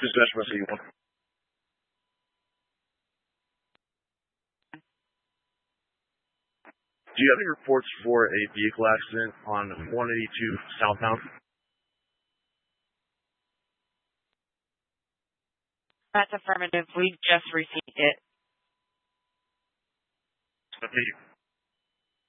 Dispatch Message 1. Do you have any reports for a vehicle accident on 182 southbound? That's affirmative. We just received it. Thank you.